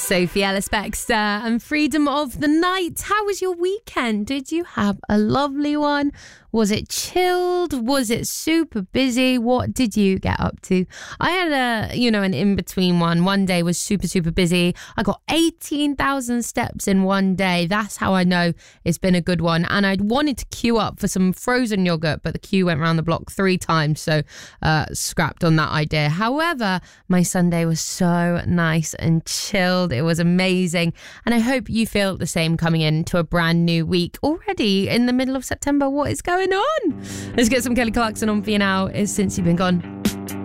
Sophie Ellis-Bextor and Freedom of the Night. How was your weekend? Did you have a lovely one? Was it chilled? Was it super busy? What did you get up to? I had an in-between one. One day was super, super busy. I got 18,000 steps in one day. That's how I know it's been a good one. And I wanted to queue up for some frozen yogurt, but the queue went around the block 3 times. So scrapped on that idea. However, my Sunday was so nice and chilled. It was amazing. And I hope you feel the same coming into a brand new week already in the middle of September. What is going on? Let's get some Kelly Clarkson on for you now. It's Since You've Been Gone.